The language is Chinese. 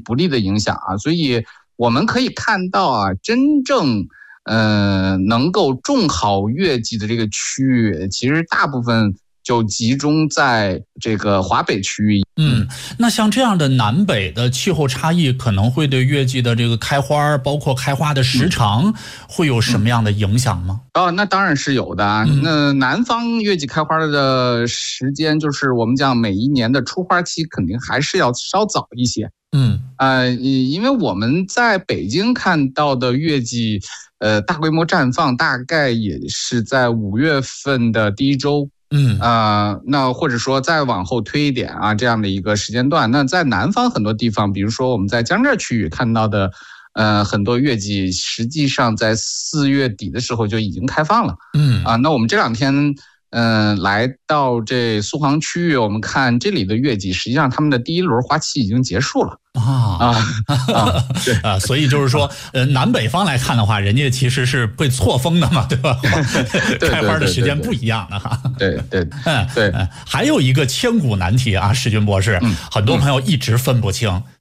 不利的影响啊。所以我们可以看到啊，真正能够种好月季的这个区域，其实大部分就集中在这个华北区域。 那像这样的南北的气候差异，可能会对月季的这个开花，包括开花的时长，会有什么样的影响吗？ 那当然是有的啊。那南方月季开花的时间，就是我们讲每一年的出花期，肯定还是要稍早一些。因为我们在北京看到的月季，大规模绽放大概也是在5月份的第一周。那或者说再往后推一点啊，这样的一个时间段。那在南方很多地方，比如说我们在江浙区域看到的，很多月季实际上在4月底的时候就已经开放了。那我们这2天来到这苏杭区域，我们看这里的月季，实际上他们的第一轮花期已经结束了。 所以就是说，南北方来看的话，人家其实是会错峰的嘛，对吧？开花的时间不一样的哈。 对。 还有一个千古难题啊，史军博士，很多朋友一直分不清